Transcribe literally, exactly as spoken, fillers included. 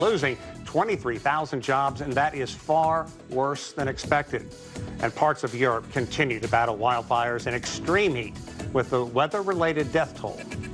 losing twenty-three thousand jobs, and that is far worse than expected. And parts of Europe continue to battle wildfires and extreme heat with the weather-related death toll